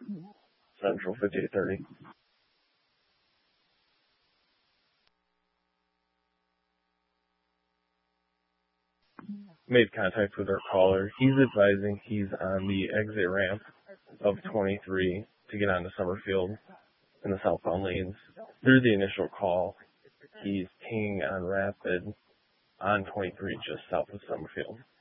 Central 5830. Made contact with our caller. He's advising he's on the exit ramp of 23 to get onto Summerfield in the southbound lanes. Through the initial call, he's pinging on rapid on 23 just south of Summerfield.